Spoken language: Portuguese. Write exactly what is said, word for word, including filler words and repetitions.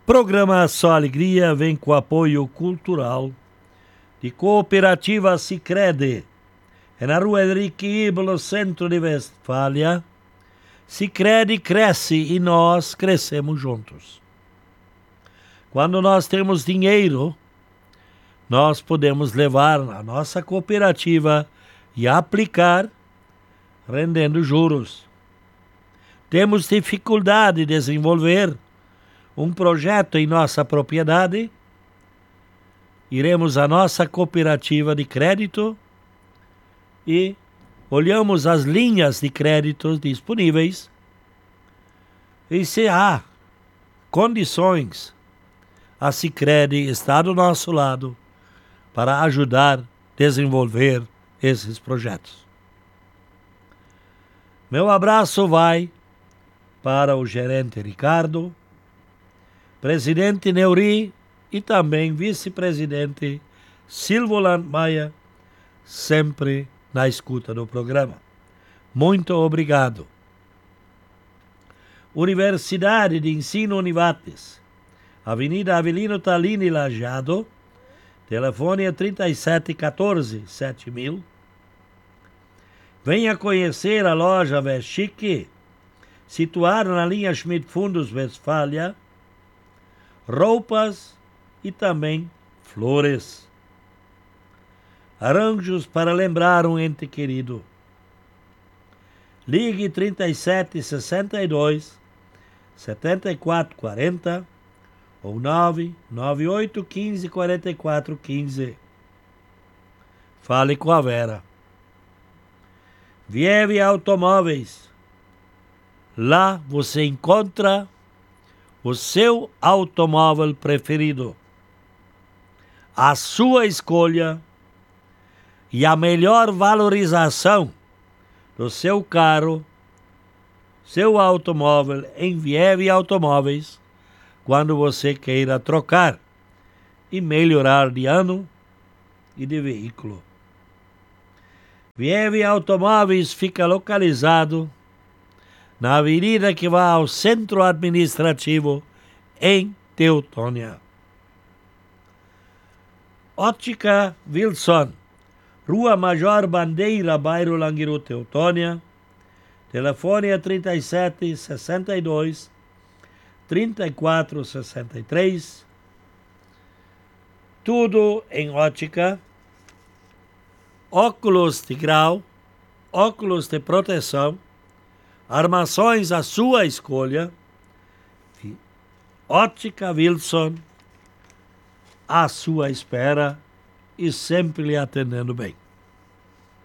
Programa Só Alegria vem com apoio cultural de Cooperativa Sicredi. É na rua Henrique Ibo, no centro de Westfália. Sicredi cresce e nós crescemos juntos. Quando nós temos dinheiro, nós podemos levar a nossa cooperativa e aplicar rendendo juros. Temos dificuldade de desenvolver um projeto em nossa propriedade, iremos à nossa cooperativa de crédito e olhamos as linhas de créditos disponíveis e se há condições, a Sicredi está do nosso lado para ajudar a desenvolver esses projetos. Meu abraço vai para o gerente Ricardo, presidente Neuri e também vice-presidente Silvoland Maia, sempre na escuta do programa. Muito obrigado. Universidade de Ensino Univates, Avenida Avelino Talini Lajeado, telefone é trinta e sete quatorze, sete mil. Venha conhecer a loja Veschique, situada na linha Schmidt Fundos Westfália, roupas e também flores. Arranjos para lembrar um ente querido. Ligue trinta e sete, sessenta e dois, setenta e quatro quarenta ou nove nove oito quinze, quarenta e quatro quinze. Fale com a Vera. Vieve Automóveis. Lá você encontra o seu automóvel preferido, a sua escolha e a melhor valorização do seu carro, seu automóvel em Vieve Automóveis, quando você queira trocar e melhorar de ano e de veículo. Vieve Automóveis fica localizado na avenida que vai ao centro administrativo em Teutônia. Ótica Wilson, Rua Major Bandeira, bairro Languiru, Teutônia. Telefone é trinta e sete, sessenta e dois, trinta e quatro sessenta e três. Tudo em ótica. Óculos de grau, óculos de proteção, armações à sua escolha. Ótica Wilson, à sua espera e sempre lhe atendendo bem.